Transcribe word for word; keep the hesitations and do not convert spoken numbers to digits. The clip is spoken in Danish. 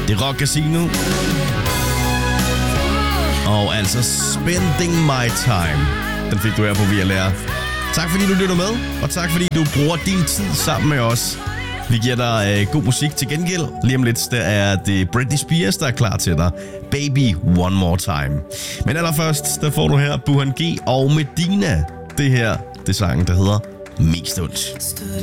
Det er Rock Casino. Og altså Spending My Time. Den fik du her på V L R. Tak fordi du lytter med, og tak fordi du bruger din tid sammen med os. Vi giver dig øh, god musik til gengæld. Lige om lidt, der er det Britney Spears, der er klar til dig. Baby One More Time. Men allerførst, der får du her Buhan G og Medina. Det her, det er sangen, der hedder Mest Ondt.